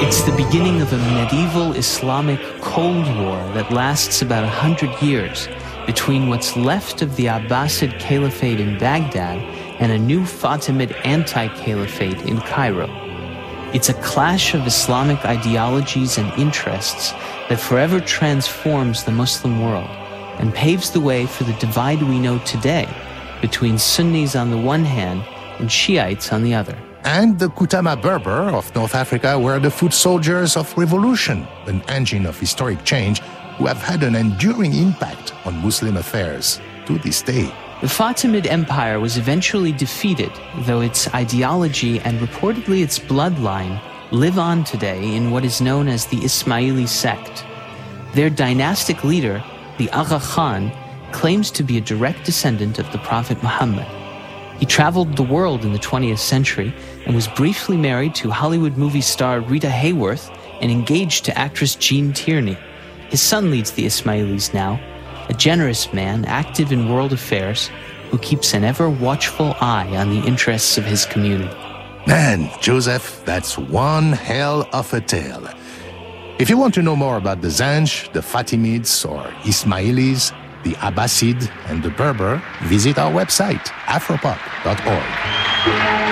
It's the beginning of a medieval Islamic Cold War that lasts about 100 years between what's left of the Abbasid Caliphate in Baghdad and a new Fatimid anti-caliphate in Cairo. It's a clash of Islamic ideologies and interests that forever transforms the Muslim world and paves the way for the divide we know today between Sunnis on the one hand and Shiites on the other. And the Kutama Berber of North Africa were the foot soldiers of revolution, an engine of historic change who have had an enduring impact on Muslim affairs to this day. The Fatimid Empire was eventually defeated, though its ideology and reportedly its bloodline live on today in what is known as the Ismaili sect. Their dynastic leader, the Agha Khan, claims to be a direct descendant of the Prophet Muhammad. He traveled the world in the 20th century and was briefly married to Hollywood movie star Rita Hayworth and engaged to actress Jean Tierney. His son leads the Ismailis now, a generous man active in world affairs who keeps an ever-watchful eye on the interests of his community. Man, Joseph, that's one hell of a tale. If you want to know more about the Zanj, the Fatimids or Ismailis, the Abbasid and the Berber, visit our website, afropop.org.